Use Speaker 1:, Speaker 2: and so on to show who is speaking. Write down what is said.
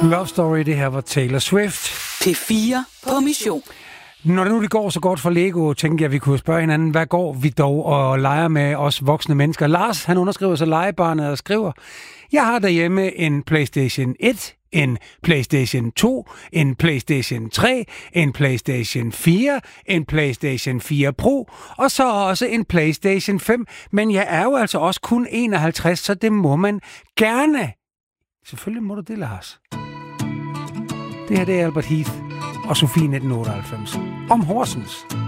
Speaker 1: Love Story, det her var Taylor Swift.
Speaker 2: P4 på mission.
Speaker 1: Når det nu det går så godt for Lego, tænkte jeg, at vi kunne spørge hinanden, hvad går vi dog og leger med os voksne mennesker? Lars, han underskriver så legebarnet og skriver, jeg har derhjemme en PlayStation 1, en PlayStation 2, en PlayStation 3, en PlayStation 4, en PlayStation 4 Pro, og så også en PlayStation 5. Men jeg er jo altså også kun 51, så det må man gerne. Selvfølgelig må du det, Lars. Det her det er Albert Heath og Sofie 1998. Om Horsens.